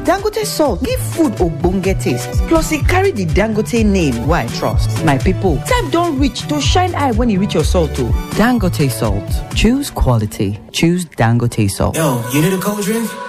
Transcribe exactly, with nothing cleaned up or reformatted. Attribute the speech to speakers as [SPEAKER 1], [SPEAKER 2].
[SPEAKER 1] Dangote salt give food ogbonge taste. Plus, e carry the Dangote name wey I trust. My people, time don reach to shine eye when e reach your salt o. Dangote salt. Choose quality. Choose Dangote salt.
[SPEAKER 2] Yo, you need a cold drink?